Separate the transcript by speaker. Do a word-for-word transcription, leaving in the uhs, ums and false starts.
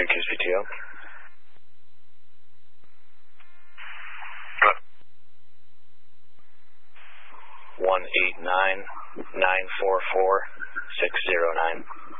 Speaker 1: Syracuse P T O. One eight nine nine four four six zero nine.